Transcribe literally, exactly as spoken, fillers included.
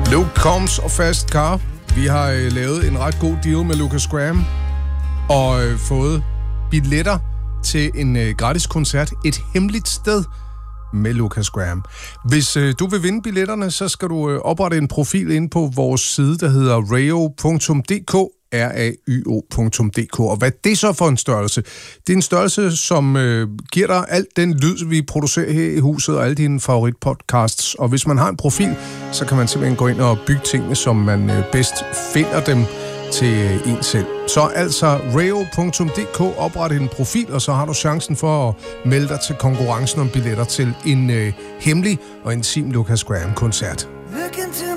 Luke Combs og Fast Car. Vi har øh, lavet en ret god deal med Lucas Graham og øh, fået billetter til en øh, gratis koncert et hemmeligt sted med Lucas Graham. Hvis øh, du vil vinde billetterne, så skal du øh, oprette en profil ind på vores side, der hedder rayo punktum d k, r a y o punktum d k. Og hvad det så for en størrelse? Det er en størrelse, som øh, giver dig alt den lyd, vi producerer her i huset, og alle dine favoritpodcasts. Og hvis man har en profil, så kan man simpelthen gå ind og bygge tingene, som man øh, bedst finder dem til øh, en selv. Så altså rayo punktum d k, opret en profil, og så har du chancen for at melde dig til konkurrencen om billetter til en øh, hemmelig og intim Lucas Graham-koncert.